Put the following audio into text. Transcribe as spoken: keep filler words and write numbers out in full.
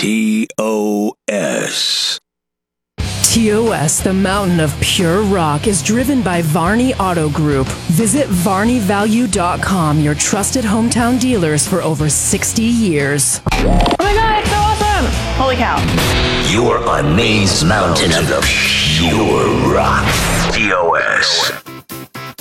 T O S. T O S, the mountain of pure rock, is driven by Varney Auto Group. Visit Varney Value dot com, your trusted hometown dealers for over sixty years. Oh my god, it's so awesome! Holy cow. You're on Maze Mountain of pure rock. T O S.